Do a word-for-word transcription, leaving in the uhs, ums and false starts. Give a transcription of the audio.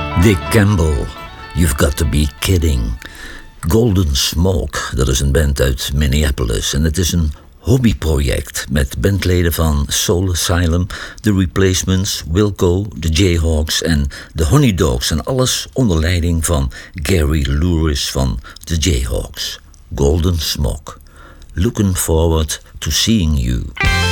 Dick Campbell, You've Got to Be Kidding. Golden Smoke, dat is een band uit Minneapolis. En het is een hobbyproject met bandleden van Soul Asylum, The Replacements, Wilco, The Jayhawks en The Honey Dogs. En alles onder leiding van Gary Louris van The Jayhawks. Golden Smoke. Looking forward to seeing you.